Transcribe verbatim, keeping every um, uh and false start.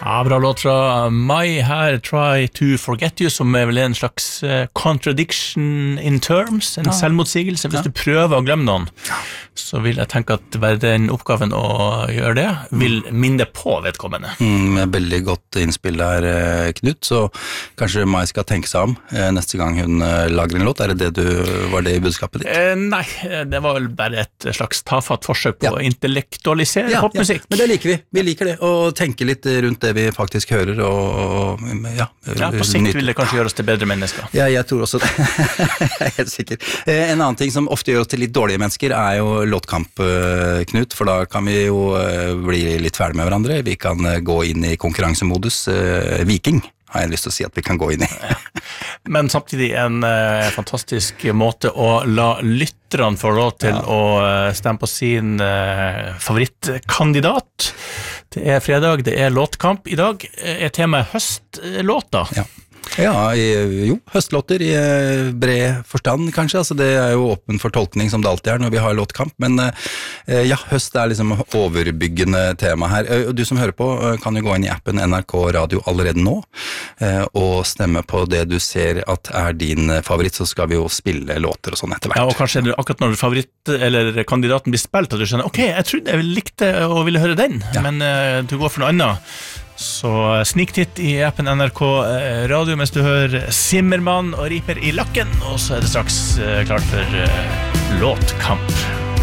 Ja, bra låt fra Mai her, Try to Forget You, som er vel en slags contradiction in terms, en ja. selvmotsigelse. Hvis ja. du prøver å glemme noen, så vil jeg tenke at bare den oppgaven å gjøre det, vil minne på vedkommende. Mm, veldig godt innspill der, Knut, så kanskje Mai skal tenke seg om neste gang hun lager en låt. Er det det du, var det i budskapet ditt? Eh, nei, det var vel bare et slags tafatt forsøk på ja. å intellektualisere ja, popmusikk. Ja. Men det liker vi, vi liker det, å tenke litt rundt det vi faktisk hører, og, og ja, ja, på sikt vil det kanskje gjøre oss til bedre mennesker. Ja, jeg tror også det. Jeg er helt sikker. En annen ting som ofte gjør oss til litt dårlige mennesker er jo låtkamp, Knut, for da kan vi jo bli litt ferdig med hverandre. Vi kan gå inn i konkurransemodus. Viking har jeg lyst til å si at vi kan gå inn i. Men samtidig en uh, fantastisk måte å la lytterne få lov til ja. å stemme på sin uh, favorittkandidat. Det er fredag, det er låtkamp. I dag er temaet høstlåter. Ja. Ja, jo, høstlåter i bred forstand kanskje, altså det er jo åpen for tolkning som det alltid er når vi har låtkamp, men ja, høst er liksom overbyggende tema her. Du som hører på kan jo gå inn i appen N R K Radio allerede nå, og stemme på det du ser at er din favoritt, så skal vi jo spille låter og sånn etter hvert. Ja, og kanskje er det akkurat når favoritt eller kandidaten blir spilt, at du skjønner, ok, jeg trodde jeg likte og ville høre den, ja. men uh, du går for noe annet. Så sniktitt i appen N R K Radio mens du hører Zimmermann og Riper i lakken, og så er det straks klart for låtkamp.